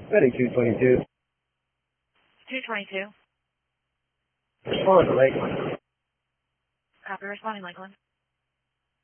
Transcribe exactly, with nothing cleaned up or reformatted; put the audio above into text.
Ready, two twenty-two. two twenty-two. Respond to Lakeland. Copy, responding Lakeland.